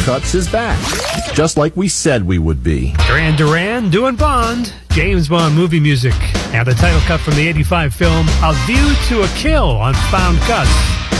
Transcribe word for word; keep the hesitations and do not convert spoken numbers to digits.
Cuts is back, just like we said we would be. Duran Duran doing Bond, James Bond movie music, and the title cut from the eighty-five film A View to a Kill on Found Cuts.